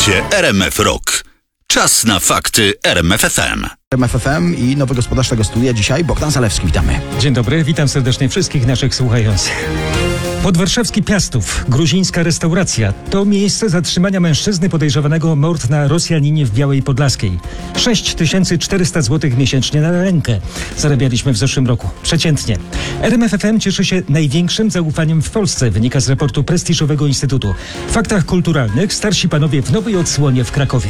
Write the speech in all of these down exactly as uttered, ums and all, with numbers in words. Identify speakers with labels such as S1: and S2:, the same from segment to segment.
S1: Słuchacie R M F Rock. Czas na fakty R M F F M.
S2: R M F F M i nowy gospodarz tego studia dzisiaj Bogdan Zalewski. Witamy.
S3: Dzień dobry, witam serdecznie wszystkich naszych słuchających. Podwarszawski Piastów, gruzińska restauracja, to miejsce zatrzymania mężczyzny podejrzewanego o mord na Rosjaninie w Białej Podlaskiej. sześć tysięcy czterysta złotych miesięcznie na rękę zarabialiśmy w zeszłym roku. Przeciętnie. R M F F M cieszy się największym zaufaniem w Polsce, wynika z raportu prestiżowego instytutu. W faktach kulturalnych starsi panowie w nowej odsłonie w Krakowie.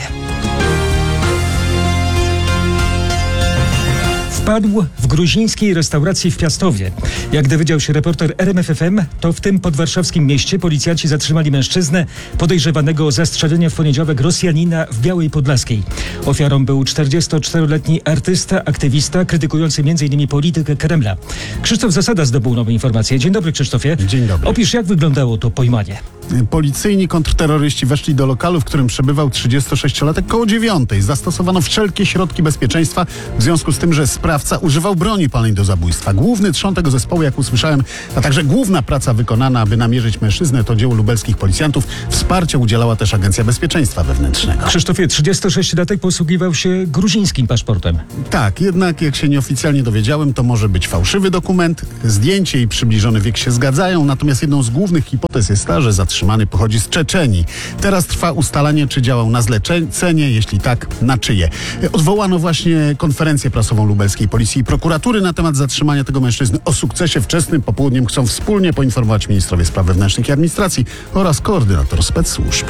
S3: Wpadł w gruzińskiej restauracji w Piastowie. Jak dowiedział się reporter R M F F M, to w tym podwarszawskim mieście policjanci zatrzymali mężczyznę podejrzewanego o zastrzelenie w poniedziałek Rosjanina w Białej Podlaskiej. Ofiarą był czterdziestoczteroletni artysta, aktywista, krytykujący między innymi politykę Kremla. Krzysztof Zasada zdobył nowe informacje. Dzień dobry, Krzysztofie.
S4: Dzień dobry.
S3: Opisz, jak wyglądało to pojmanie.
S4: Policyjni kontrterroryści weszli do lokalu, w którym przebywał trzydziestosześciolatek koło dziewiątej. Zastosowano wszelkie środki bezpieczeństwa w związku z tym, że sprawca używał broni palnej do zabójstwa. Główny trzon tego zespołu, jak usłyszałem, a także główna praca wykonana, aby namierzyć mężczyznę, to dzieło lubelskich policjantów. Wsparcia udzielała też Agencja Bezpieczeństwa Wewnętrznego.
S3: Krzysztofie, trzydziestosześciolatek posługiwał się gruzińskim paszportem.
S4: Tak, jednak jak się nieoficjalnie dowiedziałem, to może być fałszywy dokument. Zdjęcie i przybliżony wiek się zgadzają, natomiast jedną z głównych hipotez jest ta, że zatrzymany pochodzi z Czeczenii. Teraz trwa ustalanie, czy działał na zlecenie, jeśli tak, na czyje. Odwołano właśnie konferencję prasową lubelskiej policji i prokuratury na temat zatrzymania tego mężczyzny. O sukcesie wczesnym popołudniem chcą wspólnie poinformować ministrowie spraw wewnętrznych i administracji oraz koordynator spec-służb.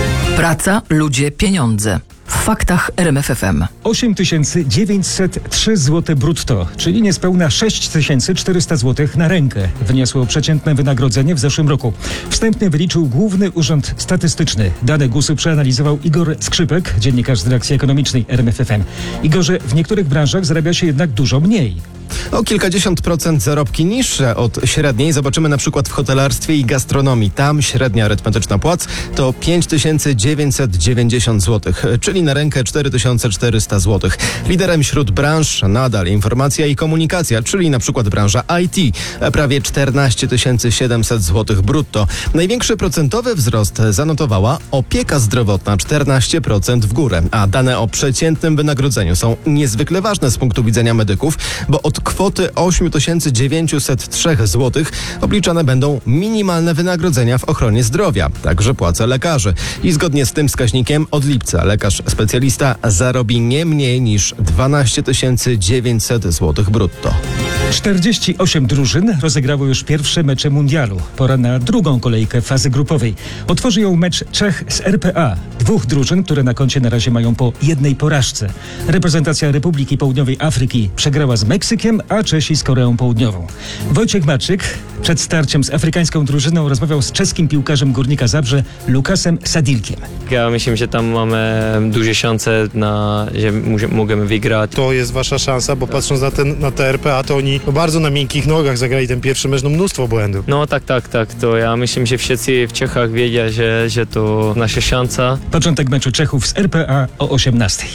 S5: Praca, ludzie, pieniądze. W faktach R M F F M.
S3: osiem tysięcy dziewięćset trzy złote brutto, czyli niespełna sześć tysięcy czterysta złotych na rękę, wyniosło przeciętne wynagrodzenie w zeszłym roku. Wstępnie wyliczył Główny Urząd Statystyczny. Dane gusu przeanalizował Igor Skrzypek, dziennikarz z redakcji ekonomicznej R M F F M. Igorze, w niektórych branżach zarabia się jednak dużo mniej.
S6: O kilkadziesiąt procent zarobki niższe od średniej zobaczymy na przykład w hotelarstwie i gastronomii. Tam średnia arytmetyczna płac to pięć tysięcy dziewięćset dziewięćdziesiąt złotych, czyli na rękę cztery tysiące czterysta złotych. Liderem wśród branż nadal informacja i komunikacja, czyli na przykład branża I T, prawie czternaście tysięcy siedemset złotych brutto. Największy procentowy wzrost zanotowała opieka zdrowotna, czternaście procent w górę, a dane o przeciętnym wynagrodzeniu są niezwykle ważne z punktu widzenia medyków, bo od kwoty osiem tysięcy dziewięćset trzy złotych obliczane będą minimalne wynagrodzenia w ochronie zdrowia, także płace lekarzy. I zgodnie z tym wskaźnikiem od lipca lekarz specjalista zarobi nie mniej niż dwanaście tysięcy dziewięćset złotych brutto.
S3: czterdzieści osiem drużyn rozegrało już pierwsze mecze mundialu. Pora na drugą kolejkę fazy grupowej. Otworzy ją mecz Czech z R P A. Dwóch drużyn, które na koncie na razie mają po jednej porażce. Reprezentacja Republiki Południowej Afryki przegrała z Meksykiem, a Czesi z Koreą Południową. Wojciech Maczyk przed starciem z afrykańską drużyną rozmawiał z czeskim piłkarzem Górnika Zabrze Lukasem Sadilkiem.
S7: Ja myślę, że tam mamy duże szanse, na, że możemy wygrać.
S8: To jest wasza szansa, bo patrząc na, ten, na te R P A, to oni bardzo na miękkich nogach zagrali ten pierwszy mecz, no mnóstwo błędów.
S7: No tak, tak, tak. To ja myślę, że wszyscy w Czechach wiedzieli, że, że to nasza szansa.
S3: Początek meczu Czechów z R P A o osiemnastej.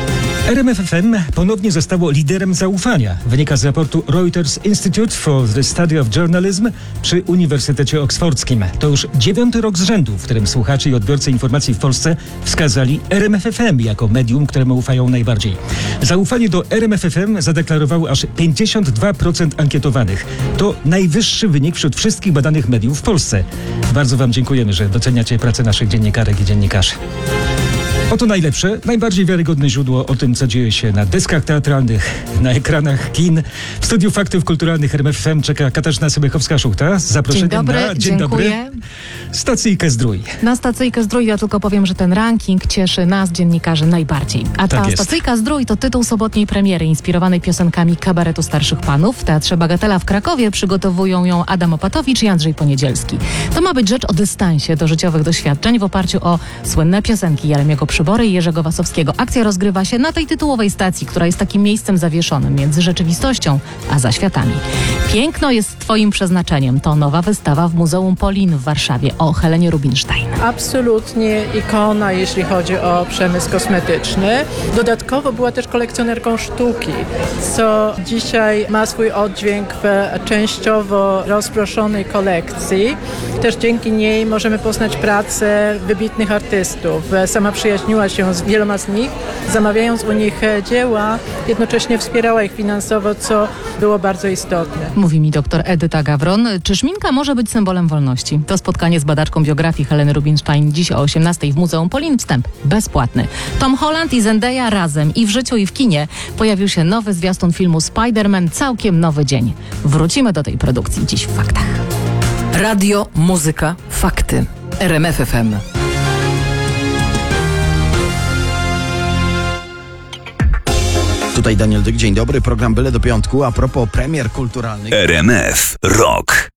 S3: R M F F M ponownie zostało liderem zaufania. Wynika z raportu Reuters Institute for the Study of Journalism przy Uniwersytecie Oksfordzkim. To już dziewiąty rok z rzędu, w którym słuchacze i odbiorcy informacji w Polsce wskazali R M F F M jako medium, któremu ufają najbardziej. Zaufanie do R M F F M zadeklarowało aż pięćdziesiąt dwa procent ankietowanych. To najwyższy wynik wśród wszystkich badanych mediów w Polsce. Bardzo wam dziękujemy, że doceniacie pracę naszych dziennikarek i dziennikarzy. Oto najlepsze, najbardziej wiarygodne źródło o tym, co dzieje się na deskach teatralnych, na ekranach kin. W studiu Faktów Kulturalnych R M F F M czeka Katarzyna Sobiechowska-Szuchta z zaproszeniem
S9: Dzień dobry,
S3: na Dzień
S9: dziękuję.
S3: dobry. Stacyjkę Zdrój.
S9: Na Stacyjkę Zdrój ja tylko powiem, że ten ranking cieszy nas, dziennikarzy, najbardziej. A ta
S3: Tak jest.
S9: Stacyjka Zdrój to tytuł sobotniej premiery inspirowanej piosenkami kabaretu starszych panów. W Teatrze Bagatela w Krakowie przygotowują ją Adam Opatowicz i Andrzej Poniedzielski. To ma być rzecz o dystansie do życiowych doświadczeń w oparciu o słynne piosenki Jeremiego Przybory i Jerzego Wasowskiego. Akcja rozgrywa się na tej tytułowej stacji, która jest takim miejscem zawieszonym między rzeczywistością a zaświatami. Piękno jest twoim przeznaczeniem. To nowa wystawa w Muzeum Polin w Warszawie o Helenie Rubinstein.
S10: Absolutnie ikona, jeśli chodzi o przemysł kosmetyczny. Dodatkowo była też kolekcjonerką sztuki, co dzisiaj ma swój oddźwięk w częściowo rozproszonej kolekcji. Też dzięki niej możemy poznać pracę wybitnych artystów. Sama przyjaźniła się z wieloma z nich, zamawiając u nich dzieła, jednocześnie wspierała ich finansowo, co było bardzo istotne.
S9: Mówi mi doktor Edyta Gawron. Czy szminka może być symbolem wolności? To spotkanie z badaczką biografii Heleny Rubinstein dziś o osiemnastej w Muzeum Polin. Wstęp bezpłatny. Tom Holland i Zendaya razem i w życiu i w kinie pojawił się nowy zwiastun filmu Spider-Man Całkiem nowy dzień. Wrócimy do tej produkcji dziś w Faktach.
S5: Radio, muzyka, fakty. R M F F M.
S2: Tutaj Daniel Dyk, dzień dobry, program Byle do Piątku. A propos premier kulturalnych.
S1: R M F Rock.